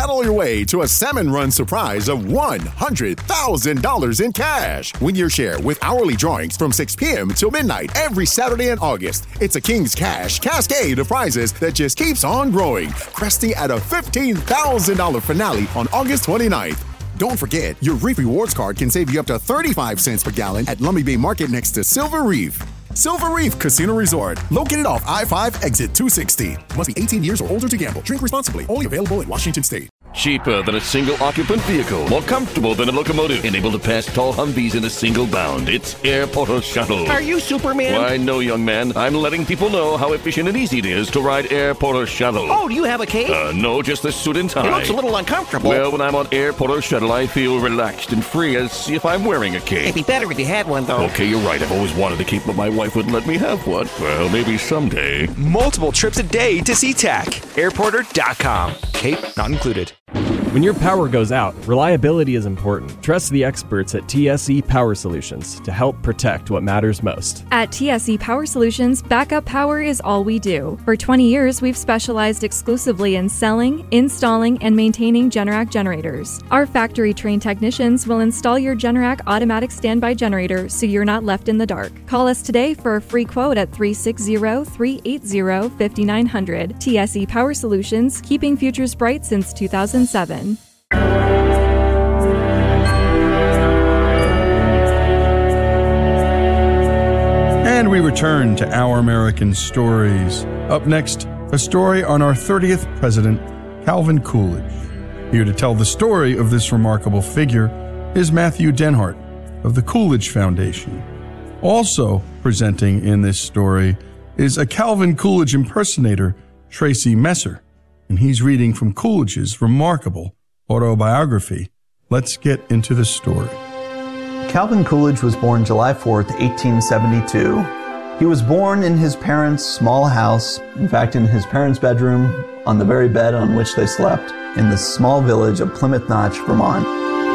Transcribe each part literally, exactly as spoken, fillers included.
paddle your way to a Salmon Run surprise of one hundred thousand dollars in cash. Win your share with hourly drawings from six p.m. till midnight every Saturday in August. It's a King's Cash cascade of prizes that just keeps on growing, cresting at a fifteen thousand dollars finale on August twenty-ninth. Don't forget, your Reef Rewards card can save you up to thirty-five cents per gallon at Lummi Bay Market next to Silver Reef. Silver Reef Casino Resort, located off I five, exit two sixty. Must be eighteen years or older to gamble. Drink responsibly. Only available in Washington State. Cheaper than a single-occupant vehicle. More comfortable than a locomotive. And able to pass tall Humvees in a single bound. It's Air Porter Shuttle. Are you Superman? Why, no, young man. I'm letting people know how efficient and easy it is to ride Air Porter Shuttle. Oh, do you have a cape? Uh, no, just the suit and tie. It looks a little uncomfortable. Well, when I'm on Air Porter Shuttle, I feel relaxed and free as if I'm wearing a cape. It'd be better if you had one, though. Okay, you're right. I've always wanted a cape, but my wife wouldn't let me have one. Well, maybe someday. Multiple trips a day to SeaTac. airporter dot com. Cape not included. When your power goes out, reliability is important. Trust the experts at T S E Power Solutions to help protect what matters most. At T S E Power Solutions, backup power is all we do. For twenty years, we've specialized exclusively in selling, installing, and maintaining Generac generators. Our factory-trained technicians will install your Generac automatic standby generator so you're not left in the dark. Call us today for a free quote at three six zero, three eight zero, five nine zero zero. T S E Power Solutions, keeping futures bright since two thousand seven. And we return to Our American Stories. Up next, a story on our thirtieth president, Calvin Coolidge. Here to tell the story of this remarkable figure is Matthew Denhart of the Coolidge Foundation. Also presenting in this story is a Calvin Coolidge impersonator, Tracy Messer, and he's reading from Coolidge's remarkable autobiography. Let's get into the story. Calvin Coolidge was born July fourth, eighteen seventy-two. He was born in his parents' small house, in fact, in his parents' bedroom, on the very bed on which they slept, in the small village of Plymouth Notch, Vermont.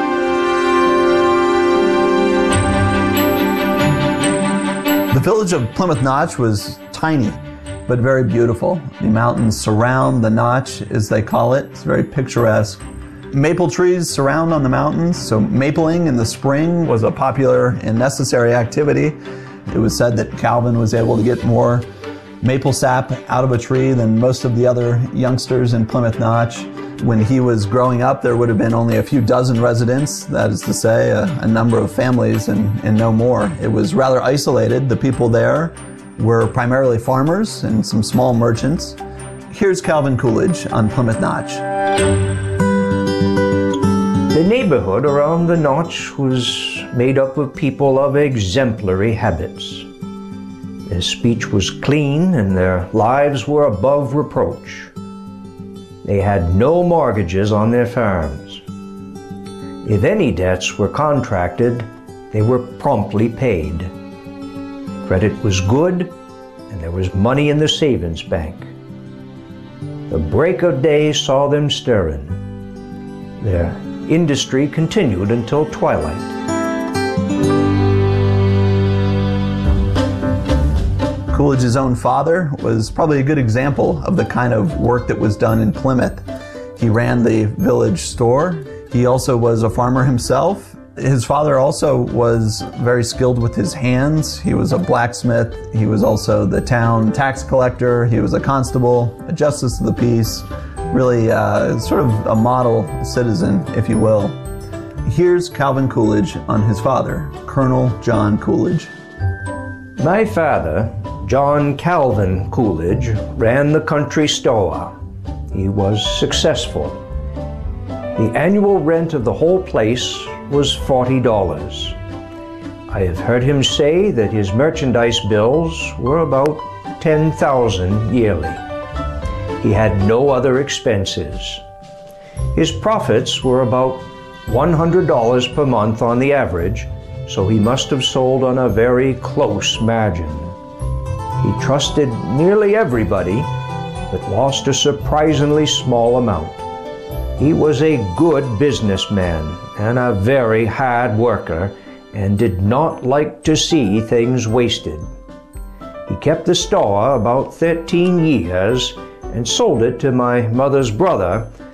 The village of Plymouth Notch was tiny, but very beautiful. The mountains surround the notch, as they call it. It's very picturesque. Maple trees surround on the mountains, so mapling in the spring was a popular and necessary activity. It was said that Calvin was able to get more maple sap out of a tree than most of the other youngsters in Plymouth Notch. When he was growing up, there would have been only a few dozen residents, that is to say, a, a number of families and, and no more. It was rather isolated. The people there were primarily farmers and some small merchants. Here's Calvin Coolidge on Plymouth Notch. The neighborhood around the Notch was made up of people of exemplary habits. Their speech was clean and their lives were above reproach. They had no mortgages on their farms. If any debts were contracted, they were promptly paid. Credit was good, and there was money in the savings bank. The break of day saw them stirring. Their industry continued until twilight. Coolidge's own father was probably a good example of the kind of work that was done in Plymouth. He ran the village store. He also was a farmer himself. His father also was very skilled with his hands. He was a blacksmith. He was also the town tax collector. He was a constable, a justice of the peace, really uh, sort of a model citizen, if you will. Here's Calvin Coolidge on his father, Colonel John Coolidge. My father, John Calvin Coolidge, ran the country store. He was successful. The annual rent of the whole place was forty dollars. I have heard him say that his merchandise bills were about ten thousand dollars yearly. He had no other expenses. His profits were about one hundred dollars per month on the average, so he must have sold on a very close margin. He trusted nearly everybody, but lost a surprisingly small amount. He was a good businessman and a very hard worker and did not like to see things wasted. He kept the store about thirteen years and sold it to my mother's brother,